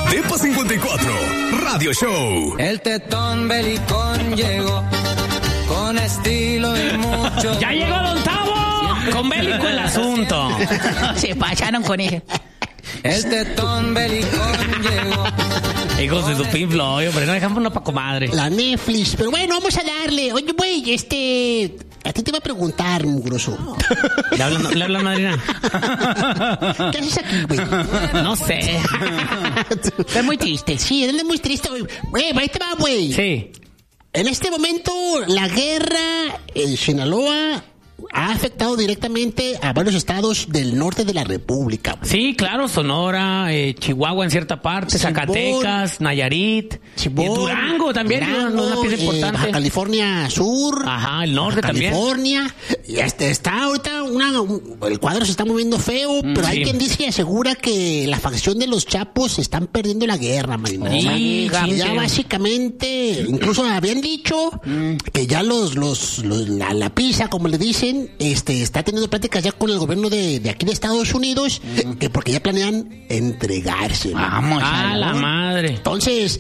Depa 54, Radio Show. El tetón belicón llegó con estilo y mucho. ¡Ya llegó Don Tavo! Con bélico el asunto. Se pasaron con él. El tetón belicón llegó. Hijos de su Pink Floyd, hombre, no dejamos una pa' comadre. La Netflix. Pero bueno, vamos a darle. Oye, güey, a ti te iba a preguntar, mugroso. ¿Le hablan, madrina? ¿Qué haces aquí, güey? No sé. Estoy muy triste. Sí, él es muy triste, güey. Güey, ahí te va, güey. Sí. En este momento, la guerra en Sinaloa ha afectado directamente a varios estados del norte de la República, güey. Sí, claro, Sonora, Chihuahua en cierta parte, Simón, Zacatecas, Nayarit, Durango también, una pieza importante. Baja California Sur. Ajá, el norte también. California. Y está ahorita el cuadro se está moviendo feo, pero hay quien dice y asegura que la facción de los Chapos están perdiendo la guerra, Marina. Sí, ya básicamente, incluso habían dicho que ya la PISA, como le dicen, está teniendo pláticas ya con el gobierno de aquí de Estados Unidos, que porque ya planean entregarse. Vamos a la madre. Entonces,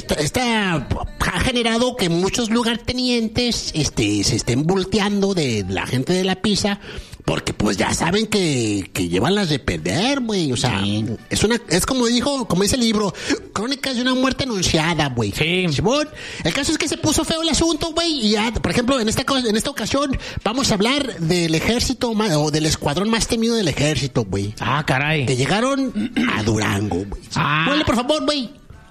ha generado que muchos lugartenientes se estén volteando de la gente de la PISA, porque pues ya saben que llevan las de perder, güey. O sea, es como dice el libro, Crónicas de una muerte anunciada, güey. Sí. Simón, el caso es que se puso feo el asunto, güey, y ya, por ejemplo, en esta ocasión vamos a hablar del ejército o del escuadrón más temido del ejército, güey. Ah, caray. Que llegaron a Durango, güey. Ponle, por favor, güey.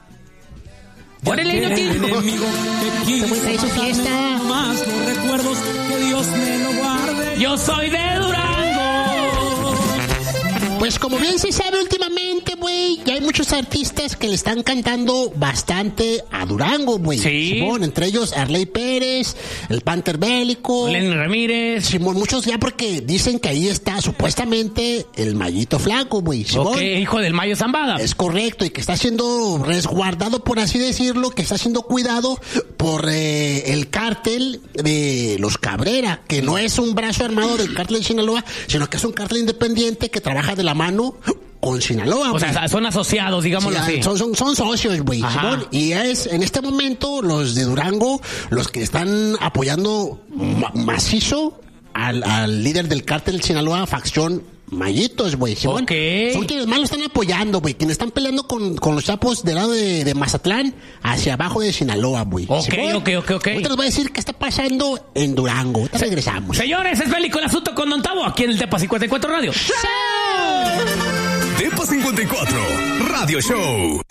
¡Órale, enemigo que quiso su fiesta. más los recuerdos que Dios me lo guarde. Yo soy de Durango. Pues como bien se sabe últimamente, güey, ya hay muchos artistas que le están cantando bastante a Durango, güey. Sí. Simón, entre ellos Arley Pérez, el Panther Bélico, Lenny Ramírez. Simón, muchos ya porque dicen que ahí está supuestamente el Mayito Flaco, güey. Simón. Ok, hijo del Mayo Zambada. Es correcto, y que está siendo resguardado, por así decirlo, que está siendo cuidado por el cártel de los Cabrera, que no es un brazo armado del cártel de Sinaloa, sino que es un cártel independiente que trabaja de la mano con Sinaloa. O sea, son asociados, digámoslo así. Son socios, güey. Y es en este momento los de Durango los que están apoyando macizo al líder del cártel de Sinaloa, facción Mayitos, güey. Ok. Son quienes más lo están apoyando, güey. Quienes están peleando con los Chapos del lado de Mazatlán hacia abajo de Sinaloa, güey. Ok. Ahorita les voy a decir qué está pasando en Durango. Ahorita regresamos. Señores, es bélico el asunto con Don Tavo, aquí en el Depa 54 Radio. Depa 54, Radio Show.